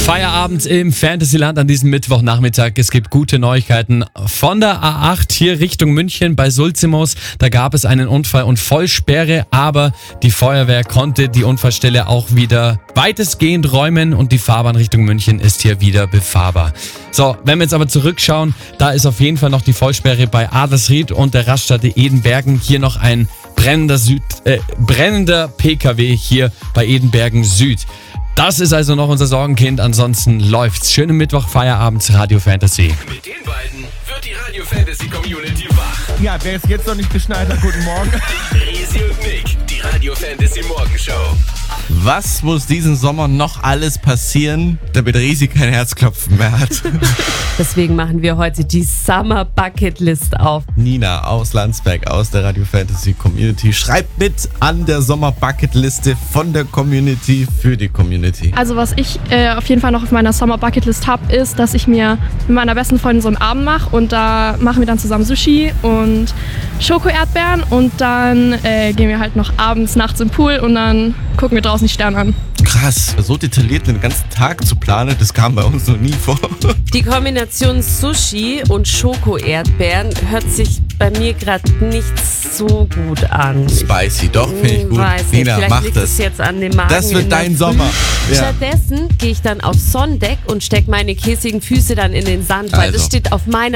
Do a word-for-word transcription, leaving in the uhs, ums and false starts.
Feierabend im Fantasyland an diesem Mittwochnachmittag. Es gibt gute Neuigkeiten von der A acht hier Richtung München bei Sulzimos. Da gab es einen Unfall und Vollsperre, aber die Feuerwehr konnte die Unfallstelle auch wieder weitestgehend räumen und die Fahrbahn Richtung München ist hier wieder befahrbar. So, wenn wir jetzt aber zurückschauen, da ist auf jeden Fall noch die Vollsperre bei Adlersried und der Raststätte Edenbergen. Hier noch ein brennender, Süd, äh, brennender P K W hier bei Edenbergen Süd. Das ist also noch unser Sorgenkind, ansonsten läuft's. Schönen Mittwoch, Feierabend, Radio Fantasy. Mit den beiden wird die Radio Fantasy Community wach. Ja, wer es jetzt noch nicht geschnallt hat, guten Morgen. Resi und Nick, die Radio Fantasy Morgenshow. Was muss diesen Sommer noch alles passieren, damit Resi kein Herzklopfen mehr hat? Deswegen machen wir heute die Summer Bucket List auf. Nina aus Landsberg, aus der Radio Fantasy Community, schreibt mit an der Sommer Bucket Liste von der Community für die Community. Also was ich äh, auf jeden Fall noch auf meiner Summer Bucket List habe, ist, dass ich mir mit meiner besten Freundin so einen Abend mache und da machen wir dann zusammen Sushi und Schoko-Erdbeeren und dann äh, gehen wir halt noch abends, nachts im Pool und dann gucken wir draußen die Sterne an. Krass, so detailliert den ganzen Tag zu planen, das kam bei uns noch nie vor. Die Kombination Sushi und Schoko-Erdbeeren hört sich bei mir gerade nicht so gut an. Spicy, doch, finde ich gut. Weiß nicht, Nina, vielleicht mach liegt das. es jetzt an dem Magen. Das wird in der dein Früh. Sommer. Ja. Stattdessen gehe ich dann aufs Sonnendeck und stecke meine käsigen Füße dann in den Sand, weil Also. das steht auf meiner